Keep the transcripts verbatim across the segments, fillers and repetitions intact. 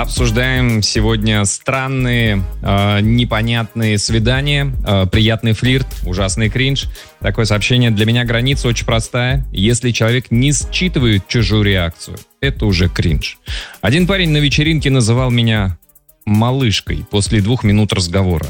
Обсуждаем сегодня странные, э, непонятные свидания, э, приятный флирт, ужасный кринж. Такое сообщение: для меня граница очень простая. Если человек не считывает чужую реакцию, это уже кринж. Один парень на вечеринке называл меня малышкой после двух минут разговора.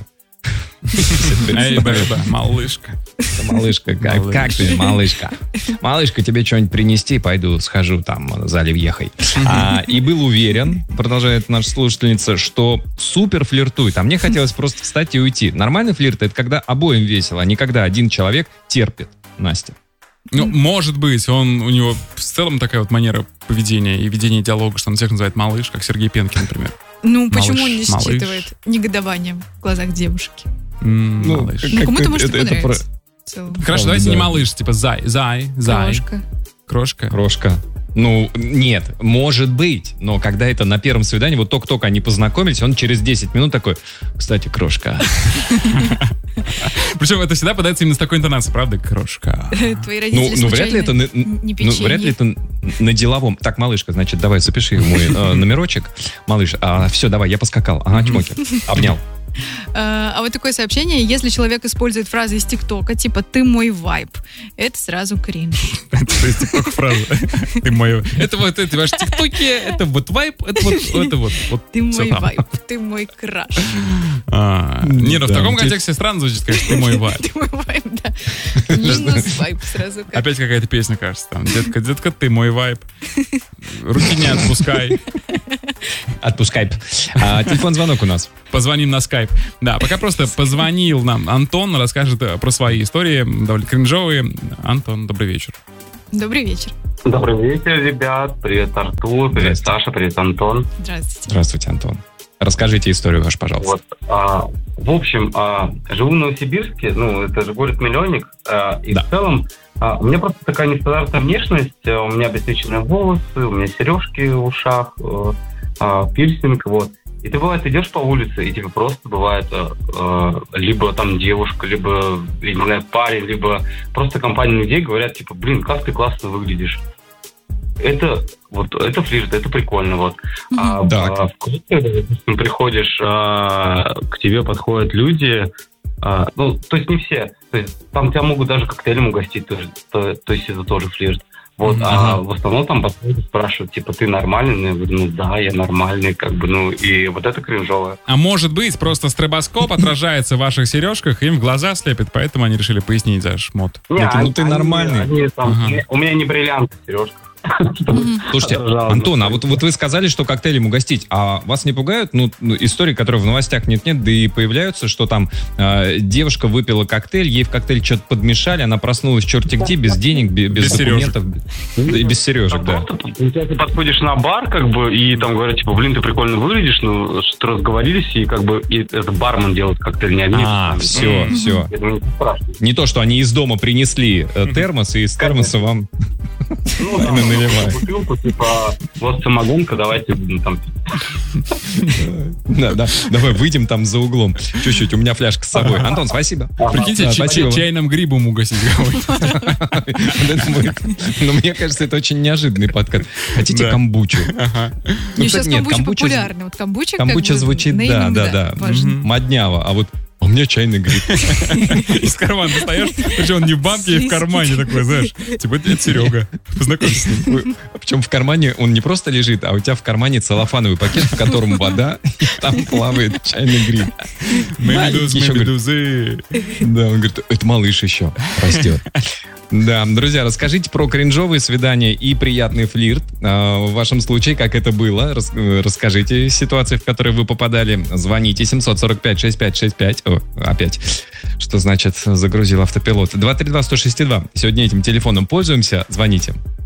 Эй, бэйба, малышка. Малышка, как, как ты, малышка? Малышка, тебе что-нибудь принести? Пойду схожу там за оливьехой. А, и был уверен, продолжает наша слушательница, что супер флиртует. А мне хотелось просто встать и уйти. Нормальный флирт — это когда обоим весело, а не когда один человек терпит. Настя. Ну, может быть, он, у него в целом такая вот манера поведения и ведения диалога, что он всех называет малыш, как Сергей Пенкин, например. Ну, почему Малыш, он не малыш. считывает негодование в глазах девушки? М, Ну, малыш. как- Ну, кому-то может и это- это понравиться. в целом. Хорошо, давайте не малыш, типа зай, зай, зай. Крошка. Крошка. Крошка. Ну, нет, может быть, но когда это на первом свидании, вот только-только они познакомились, он через десять минут такой: кстати, крошка. Причем это всегда подается именно с такой интонацией, правда? Крошка. Твои Ну, родители ну, вряд ли это на, не ну, вряд ли это на деловом. Так, малышка, значит, давай запиши мой э, номерочек. Малыш, а, все, давай, я поскакал. Ага, чмоки. Обнял. А, а вот такое сообщение: если человек использует фразы из ТикТока, типа «ты мой вайб», это сразу кринж. Это из ТикТока фраза. Ты мой... Это вот эти ваши ТикТоки, это вот вайп, это вот... Это вот, вот Ты всё мой там. вайб, ты мой краш. А, Не, ну в Да, таком те- контексте странно звучит, конечно, ты мой вайп. Ты мой вайб, да. Минус вайб сразу. как. Опять какая-то песня, кажется, там. Детка, детка, ты мой вайп. Руки не отпускай. Отпускай. А, телефон звонок у нас. Позвоним на скайп. Да, пока просто позвонил нам Антон, расскажет э, про свои истории, довольно кринжовые. Антон, добрый вечер. Добрый вечер. Добрый вечер, ребят. Привет, Артур. Привет, Здрасте. Саша. Привет, Антон. Здравствуйте. Здравствуйте, Антон. Расскажите историю вашу, пожалуйста. Вот, а, в общем, а, живу в Новосибирске, ну, это же город-миллионник, а, и Да. в целом а, у меня просто такая нестандартная внешность, а, у меня обесцвеченные волосы, у меня сережки в ушах, а, а, пирсинг, вот. И ты, бывает, идешь по улице, и тебе просто бывает а, а, либо там девушка, либо, я не знаю, парень, либо просто компания людей говорят, типа, блин, как ты классно выглядишь. Это вот это флирт, это прикольно, вот. А, Так. а в клубе, когда, допустим, приходишь, а, к тебе подходят люди, а, ну, то есть не все, то есть там тебя могут даже коктейлем угостить, тоже, то, то есть это тоже флирт. Вот, а Ага. в основном там подходят, спрашивают, типа, ты нормальный? Ну, я говорю, ну да, я нормальный, как бы, ну, и вот это кринжово. А может быть, просто стробоскоп отражается в ваших сережках, им в глаза слепит, поэтому они решили пояснить за шмот. Ну, ты- ну, ты нормальный. они там- Ага. у меня- У меня не бриллианты в сережках. Слушайте, Жалко. Антон, а вот, вот вы сказали, что коктейлем угостить, а вас не пугают, ну, ну, истории, которые в новостях нет-нет, да и появляются, что там э, девушка выпила коктейль, ей в коктейль что-то подмешали, она проснулась черти где, без денег, бе- без, Без сережек. документов, да, и без сережек, да. Просто ты подходишь на бар, как бы, и там говорят, типа, блин, ты прикольно выглядишь, ну, что разговорились, и как бы и это бармен делает коктейль, не они. А, все, все. Я думаю, не спрашивай. Не то, что они из дома принесли э, термос, и из термоса вам... Ну, да, Именно наливай. бутылку, типа, вот самогонка, давайте будем там пить. Да, да. Давай выйдем там за углом. Чуть-чуть, у меня фляжка с собой. Антон, спасибо. Прикиньте, Да, ч- спасибо. ч- чайным грибом угостить кого-нибудь. Это будет- Но мне кажется, это очень неожиданный подкат. Хотите Да. камбучу? Ага. Ну, Ну, кстати, сейчас нет, камбуча камбуча- популярна. Вот камбуча, как Камбуча бы звучит, да, нейминг, да, да. важно. Мгм. Модняво. А вот у меня чайный гриб. Из кармана достаешь, причем он не в банке, а в кармане такой, знаешь. Типа, это Серега. Познакомься с ним. Причем в кармане он не просто лежит, а у тебя в кармане целлофановый пакет, в котором вода, и там плавает чайный гриб. Мемедуз, Еще говорит, мемедузы. да, он говорит, это малыш еще растет. Да, друзья, расскажите про кринжовые свидания и приятный флирт. А, в вашем случае, как это было? Рас- э, расскажите ситуации, в которые вы попадали. Звоните семьсот сорок пять шестьдесят пять шестьдесят пять. О, опять. Что значит загрузил автопилот? два три два сто шестьдесят два. Сегодня этим телефоном пользуемся. Звоните.